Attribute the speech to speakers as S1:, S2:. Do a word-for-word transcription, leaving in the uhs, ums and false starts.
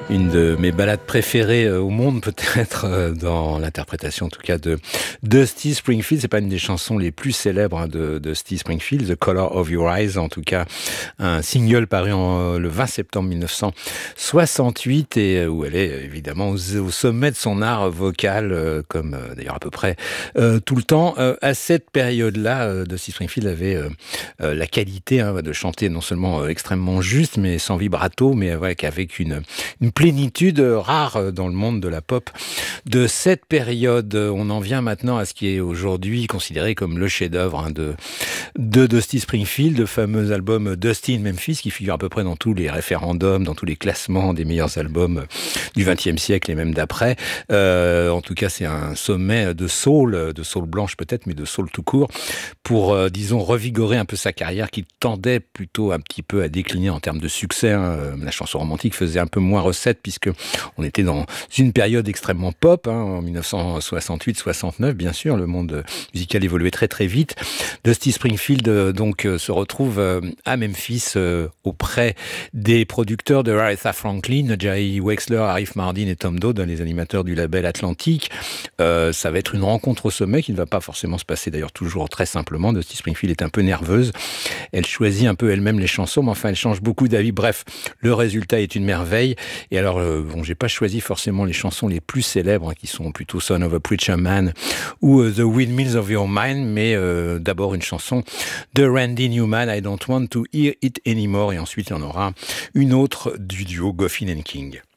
S1: Une de mes ballades préférées au monde, peut-être, dans l'interprétation en tout cas de Dusty Springfield. C'est pas une des chansons les plus célèbres hein, de, de Dusty Springfield, The Color of Your Eyes, en tout cas un single paru en, le vingt septembre mille neuf cent soixante-huit et où elle est évidemment au, au sommet de son art vocal, euh, comme euh, d'ailleurs à peu près euh, tout le temps. Euh, à cette période-là, euh, Dusty Springfield avait euh, euh, la qualité hein, de chanter non seulement euh, extrêmement juste, mais sans vibrato, mais ouais, qu'avec une, une plénitude rare dans le monde de la pop de cette période. On en vient maintenant à ce qui est aujourd'hui considéré comme le chef-d'œuvre hein, de, de Dusty Springfield, le fameux album Dusty in Memphis qui figure à peu près dans tous les référendums, dans tous les classements des meilleurs albums du vingtième siècle et même d'après. Euh, en tout cas, c'est un sommet de soul, de soul blanche peut-être, mais de soul tout court, pour, euh, disons, revigorer un peu sa carrière qui tendait plutôt un petit peu à décliner en termes de succès. Hein. La chanson romantique faisait un peu moins recette puisque on était dans une période extrêmement pop, hein, en mille neuf cent soixante-huit soixante-neuf, bien sûr, le monde musical évoluait très très vite. Dusty Springfield euh, donc euh, se retrouve euh, à Memphis euh, auprès des producteurs de Aretha Franklin, Jerry Wexler, Arif Mardin et Tom Dowd, les animateurs du label Atlantique. Euh, ça va être une rencontre au sommet qui ne va pas forcément se passer d'ailleurs toujours très simplement. Dusty Springfield est un peu nerveuse. Elle choisit un peu elle-même les chansons, mais enfin elle change beaucoup d'avis. Bref, le résultat est une merveille. Et alors, euh, bon, j'ai pas choisi forcément les chansons les plus célèbres, hein, qui sont plutôt Son of a Preacher Man ou uh, The Windmills of Your Mind, mais euh, d'abord une chanson de Randy Newman, I Don't Want to Hear It Anymore, et ensuite il y en aura une autre du duo Goffin and King.